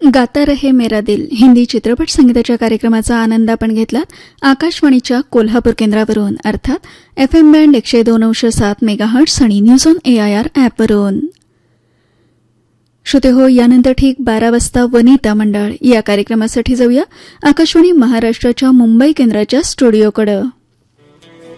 गाता रहे मेरा दिल हिंदी चित्रपट संगीताच्या कार्यक्रमाचा आनंद आपण घेतलात आकाशवाणीच्या कोल्हापूर केंद्रावरून अर्थात FM बँड 102.7 मेगाहर्ट्झ आणि न्यूज ऑन AIR ॲपवरून. श्रोते हो, यानंतर ठीक 12 वाजता वनिता मंडळ या कार्यक्रमासाठी जाऊया आकाशवाणी महाराष्ट्राच्या मुंबई केंद्राच्या स्टुडिओकडे.